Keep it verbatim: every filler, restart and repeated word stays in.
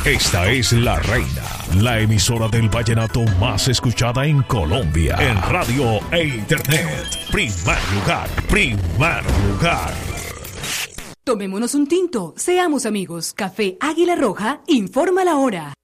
Esta es La Reina, la emisora del vallenato más escuchada en Colombia. En radio e internet. Primer lugar, primer lugar. Tomémonos un tinto, seamos amigos. Café Águila Roja, informa la hora.